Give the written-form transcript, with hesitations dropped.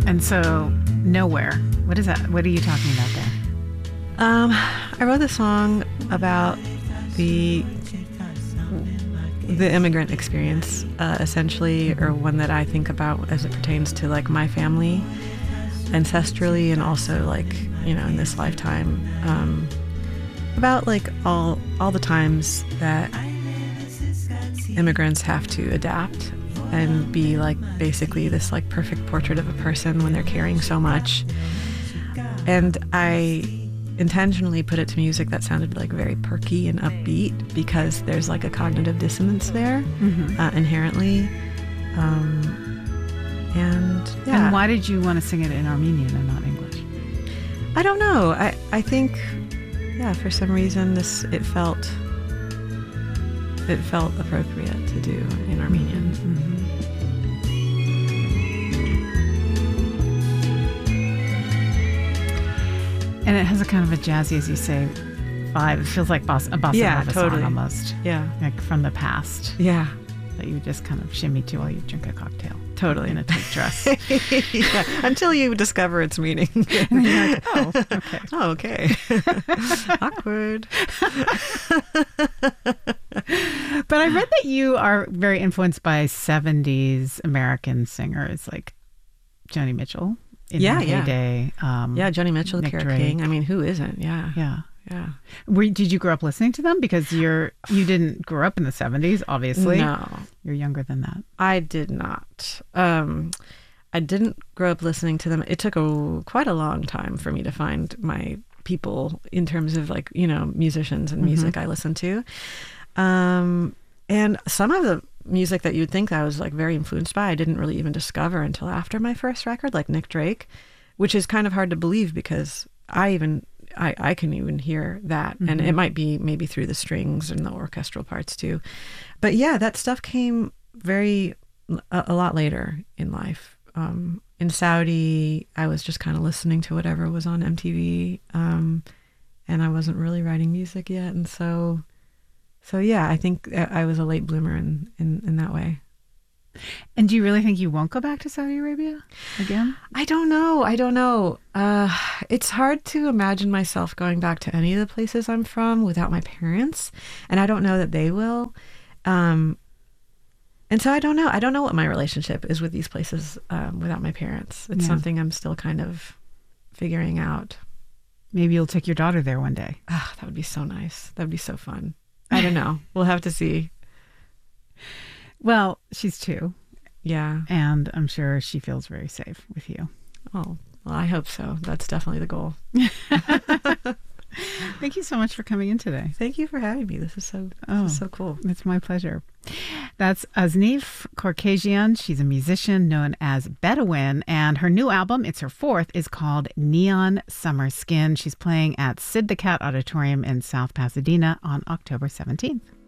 And so, Nowhere. What is that? What are you talking about there? I wrote this song about the immigrant experience, essentially, or one that I think about as it pertains to like my family, ancestrally, and also like, you know, in this lifetime, about like all the times that immigrants have to adapt and be like basically this like perfect portrait of a person when they're carrying so much. And I intentionally put it to music that sounded like very perky and upbeat because there's like a cognitive dissonance there, inherently. And yeah. And why did you want to sing it in Armenian and not English? I don't know. I think, yeah, for some reason it felt appropriate to do in Armenian. Mm-hmm. And it has a kind of a jazzy, as you say, vibe. It feels like a bossa nova song almost. Yeah. Like from the past. Yeah. That you just kind of shimmy to while you drink a cocktail. Totally. In a tight dress. Yeah. Until you discover its meaning. And you're like, oh, okay. Oh, okay. Awkward. But I read that you are very influenced by 70s American singers like Joni Mitchell. In her heyday. Joni Mitchell, Carole King. I mean, who isn't? Yeah. Did you grow up listening to them? Because you didn't grow up in the 70s, obviously. No. You're younger than that. I did not. I didn't grow up listening to them. It took quite a long time for me to find my people in terms of like, you know, musicians and music I listened to. And some of the music that you'd think I was like very influenced by, I didn't really even discover until after my first record, like Nick Drake, which is kind of hard to believe because I can even hear that. And it might be maybe through the strings and the orchestral parts too. But yeah, that stuff came a lot later in life. In Saudi, I was just kind of listening to whatever was on MTV. And I wasn't really writing music yet. And so yeah, I think I was a late bloomer in that way. And do you really think you won't go back to Saudi Arabia again? I don't know. It's hard to imagine myself going back to any of the places I'm from without my parents. And I don't know that they will. And so I don't know. I don't know what my relationship is with these places without my parents. It's something I'm still kind of figuring out. Maybe you'll take your daughter there one day. Oh, that would be so nice. That would be so fun. I don't know. We'll have to see. Well, she's 2. Yeah. And I'm sure she feels very safe with you. Oh, well, I hope so. That's definitely the goal. Thank you so much for coming in today. Thank you for having me. This is so cool. It's my pleasure. That's Aznif Korkajian. She's a musician known as Bedouin, and her new album, it's her 4th, is called Neon Summer Skin. She's playing at Sid the Cat Auditorium in South Pasadena on October 17th.